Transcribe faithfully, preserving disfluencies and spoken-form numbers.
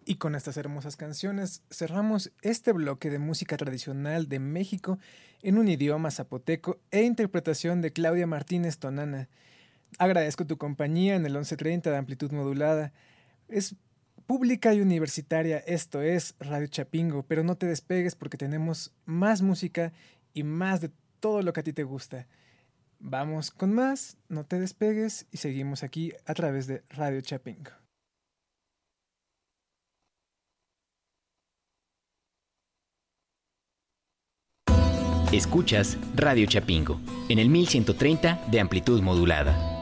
Y con estas hermosas canciones cerramos este bloque de música tradicional de México en un idioma zapoteco e interpretación de Claudia Martínez Tonana. Agradezco tu compañía en el once treinta de amplitud modulada. Es pública y universitaria, esto es Radio Chapingo, pero no te despegues porque tenemos más música y más de todo lo que a ti te gusta. Vamos con más, no te despegues y seguimos aquí a través de Radio Chapingo. Escuchas Radio Chapingo en el mil ciento treinta de amplitud modulada.